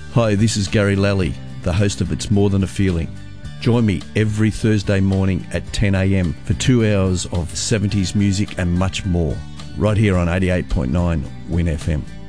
Hi, this is Gary Lally, the host of It's More Than a Feeling. Join me every Thursday morning at 10 a.m. for 2 hours of 70s music and much more, right here on 88.9 Win FM.